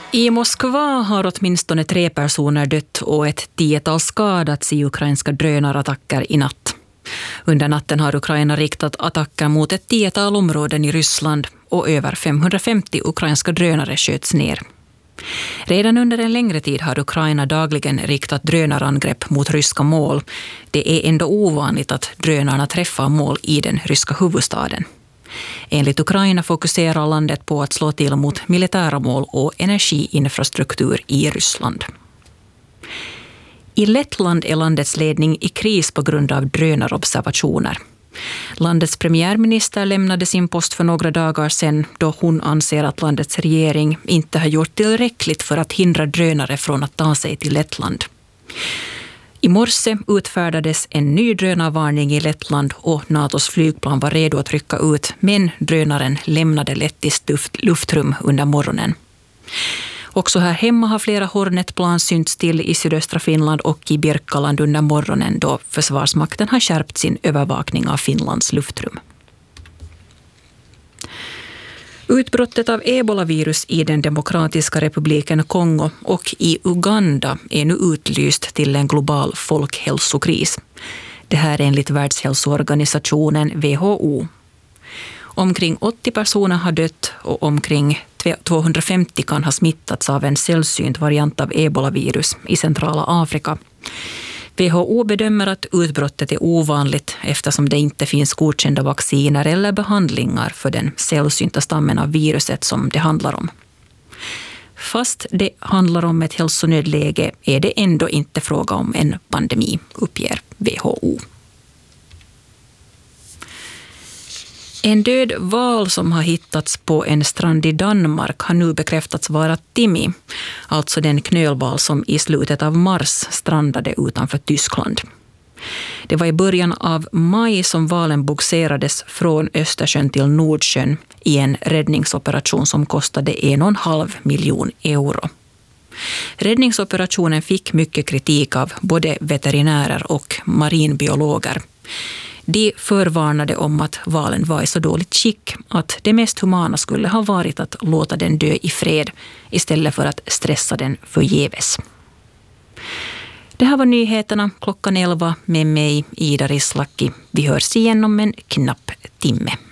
I Moskva har åtminstone 3 personer dött och ett 10-tal skadats i ukrainska drönarattacker i natt. Under natten har Ukraina riktat attacker mot ett 10-tal områden i Ryssland och över 550 ukrainska drönare sköts ner. Redan under en längre tid har Ukraina dagligen riktat drönarangrepp mot ryska mål. Det är ändå ovanligt att drönarna träffar mål i den ryska huvudstaden. Enligt Ukraina fokuserar landet på att slå till mot militära mål och energiinfrastruktur i Ryssland. I Lettland är landets ledning i kris på grund av drönarobservationer. Landets premiärminister lämnade sin post för några dagar sedan då hon anser att landets regering inte har gjort tillräckligt för att hindra drönare från att ta sig till Lettland. I morse utfärdades en ny drönarvarning i Lettland och NATOs flygplan var redo att rycka ut, men drönaren lämnade lettiskt luftrum under morgonen. Också här hemma har flera Hornet-plan synts till i sydöstra Finland och i Birkaland under morgonen då Försvarsmakten har skärpt sin övervakning av Finlands luftrum. Utbrottet av ebolavirus i den demokratiska republiken Kongo och i Uganda är nu utlyst till en global folkhälsokris. Det här är enligt Världshälsoorganisationen WHO. Omkring 80 personer har dött och omkring 250 kan ha smittats av en sällsynt variant av ebolavirus i centrala Afrika. WHO bedömer att utbrottet är ovanligt eftersom det inte finns godkända vacciner eller behandlingar för den sällsynta stammen av viruset som det handlar om. Fast det handlar om ett hälsonödläge är det ändå inte fråga om en pandemi, uppger WHO. En död val som har hittats på en strand i Danmark har nu bekräftats vara Timmy, alltså den knölval som i slutet av mars strandade utanför Tyskland. Det var i början av maj som valen bogserades från Östersjön till Nordsjön i en räddningsoperation som kostade 1,5 miljon euro. Räddningsoperationen fick mycket kritik av både veterinärer och marinbiologer. De förvarnade om att valen var i så dåligt skick att det mest humana skulle ha varit att låta den dö i fred istället för att stressa den förgäves. Det här var nyheterna klockan 11 med mig, Ida Rislaki. Vi hörs igen om en knapp timme.